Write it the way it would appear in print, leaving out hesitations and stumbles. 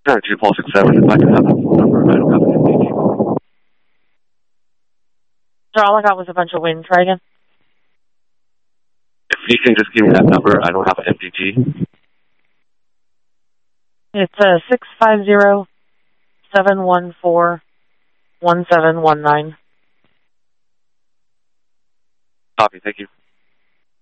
2 Paul 67, if I can have the phone number, I don't have an MDT. So all I got was a bunch of wind. Try again. If you can just give me that number, I don't have an MDT. It's 650-714-1719. Copy, thank you.